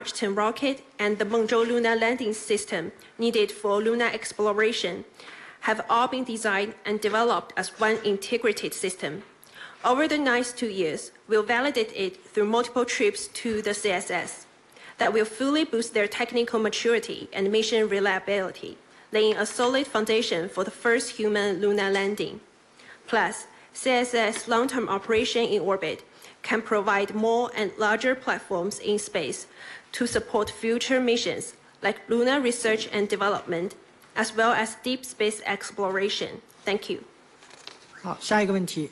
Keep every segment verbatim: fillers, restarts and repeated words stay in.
ten rocket and the Mengzhou lunar landing system needed for lunar exploration have all been designed and developed as one integrated system. Over the next two years, we'll validate it through multiple trips to the C S S that will fully boost their technical maturity and mission reliability, laying a solid foundation for the first human lunar landing. Plus, C S S long-term operation in orbit can provide more and larger platforms in space to support future missions like lunar research and development, as well as deep space exploration. Thank you. 好，下一个问题。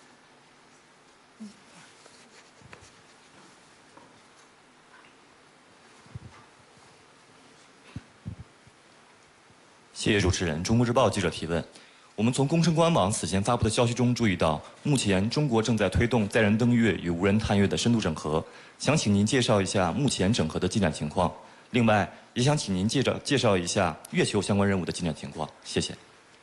谢谢主持人。中国日报记者提问：我们从工程官网此前发布的消息中注意到，目前中国正在推动载人登月与无人探月的深度整合，想请您介绍一下目前整合的进展情况。另外，也想请您介绍介绍一下月球相关任务的进展情况。谢谢。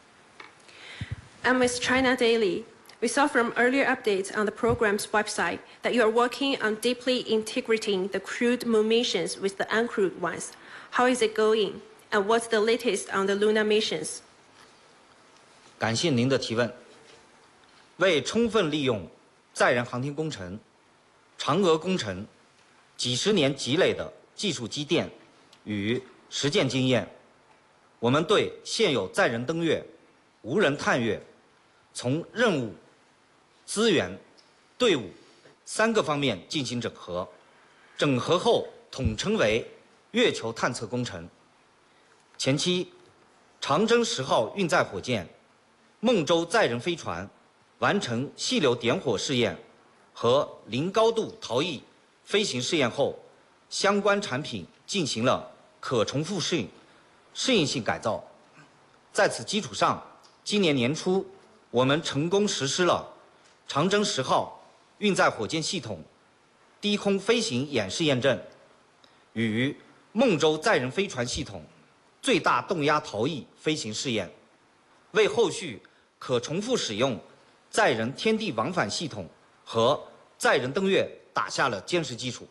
I'm with China Daily. We saw from earlier updates on the program's website that you are working on deeply integrating the crewed moon missions with the uncrewed ones. How is it going? And what's the latest on the lunar missions? 感谢您的提问。为充分利用载人航天工程、嫦娥工程几十年积累的技术积淀与实践经验，我们对现有载人登月、无人探月从任务、资源、队伍三个方面进行整合，整合后统称为月球探测工程。前期，长征十号运载火箭、孟舟载人飞船完成细流点火试验和零高度逃逸飞行试验后，相关产品进行了可重复适应、适应性改造。在此基础上，今年年初，我们成功实施了长征十号运载火箭系统低空飞行演示验证与孟舟载人飞船系统最大动压逃逸飞行试验，为后续可重复使用载人天地往返系统和载人登月打下了坚实基础。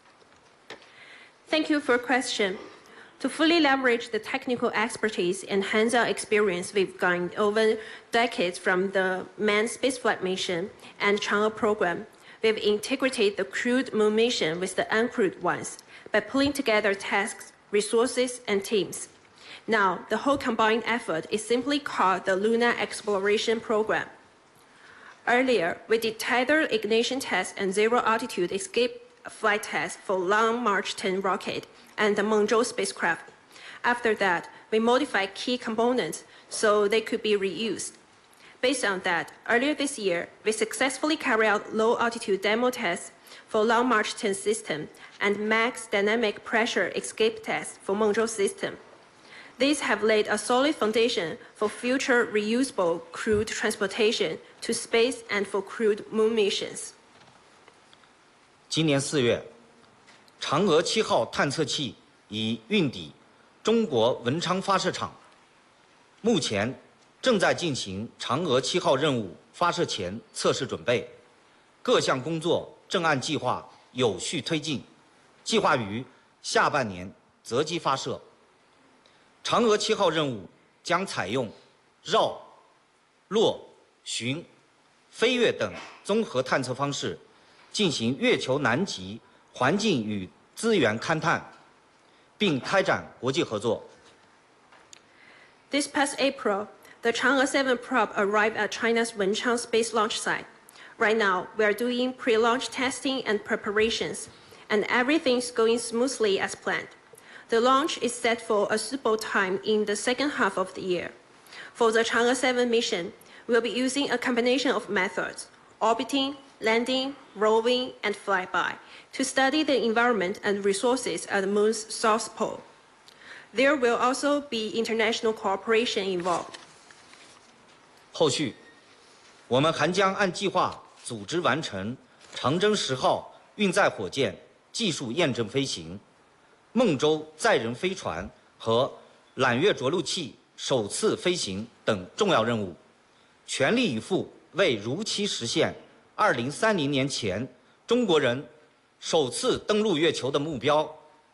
Thank you for your question. To fully leverage the technical expertise and hands-on experience we've gained over decades from the manned spaceflight mission and Chang'e program, we've integrated the crewed moon mission with the uncrewed ones by pulling together tasks, resources, and teams. Now, the whole combined effort is simply called the Lunar Exploration Program. Earlier, we did tethered ignition tests and zero-altitude escape flight tests for Long March ten rocket and the Mengzhou spacecraft. After that, we modified key components so they could be reused. Based on that, earlier this year, we successfully carried out low-altitude demo tests for Long March ten system and max dynamic pressure escape tests for Mengzhou system. These have laid a solid foundation for future reusable crewed transportation to space and for crewed moon missions. 今年四月，嫦娥七号探测器已运抵中国文昌发射场，目前正在进行嫦娥七号任务发射前测试准备，各项工作正按计划有序推进，计划于下半年择机发射。嫦娥七号任务将采用绕、落、巡、飞跃等综合探测方式，进行月球南极环境与资源勘探，并开展国际合作。 This past April, the Chang'e seven probe arrived at China's Wenchang space launch site. Right now, we are doing pre-launch testing and preparations, and everything's going smoothly as planned. The launch is set for a suitable time in the second half of the year. For the Chang'e seven mission, we'll be using a combination of methods: orbiting, landing, roving, and flyby, to study the environment and resources at the Moon's south pole. There will also be international cooperation involved. 后续，我们还将按计划组织完成长征十号运载火箭技术验证飞行、孟舟载人飞船和揽月着陆器首次飞行等重要任务，全力以赴为如期实现二零三零年前中国人首次登陆月球的目标